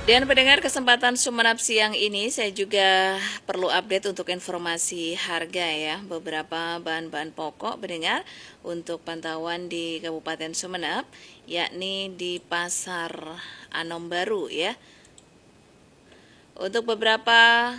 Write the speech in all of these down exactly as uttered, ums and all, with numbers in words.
Dan pendengar, kesempatan Sumenep siang ini saya juga perlu update untuk informasi harga ya. Beberapa bahan-bahan pokok pendengar untuk pantauan di Kabupaten Sumenep, yakni di Pasar Anom Baru ya. Untuk beberapa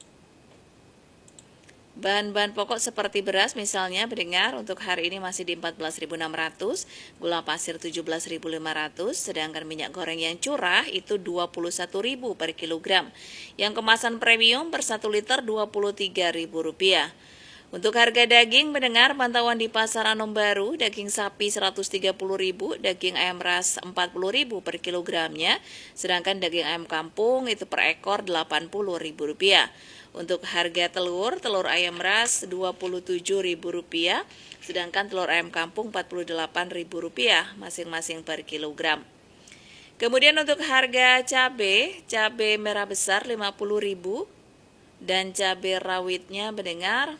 bahan-bahan pokok seperti beras misalnya pendengar untuk hari ini masih di empat belas ribu enam ratus, gula pasir tujuh belas ribu lima ratus, sedangkan minyak goreng yang curah itu dua puluh satu ribu per kilogram. Yang kemasan premium per satu liter dua puluh tiga ribu rupiah. Untuk harga daging mendengar pantauan di Pasar Anom Baru, daging sapi seratus tiga puluh ribu, daging ayam ras empat puluh ribu per kilogramnya, sedangkan daging ayam kampung itu per ekor delapan puluh ribu rupiah. Untuk harga telur, telur ayam ras dua puluh tujuh ribu rupiah, sedangkan telur ayam kampung empat puluh delapan ribu rupiah masing-masing per kilogram. Kemudian untuk harga cabai, cabai merah besar lima puluh ribu dan cabai rawitnya mendengar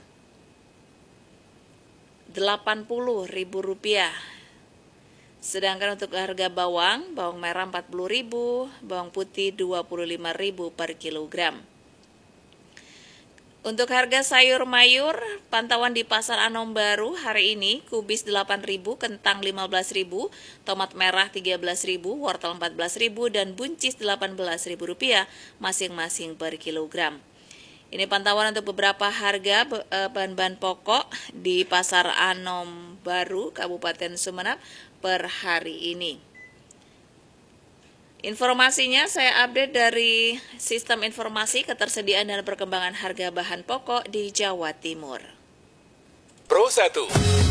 delapan puluh ribu rupiah. Sedangkan untuk harga bawang, bawang merah empat puluh ribu, bawang putih dua puluh lima ribu per kilogram. Untuk harga sayur mayur, pantauan di Pasar Anom Baru hari ini, kubis delapan ribu, kentang lima belas ribu, tomat merah tiga belas ribu, wortel empat belas ribu, dan buncis delapan belas ribu rupiah masing-masing per kilogram. Ini pantauan untuk beberapa harga bahan-bahan pokok di Pasar Anom Baru, Kabupaten Sumenep per hari ini. Informasinya saya update dari Sistem Informasi Ketersediaan dan Perkembangan Harga Bahan Pokok di Jawa Timur. Pro satu.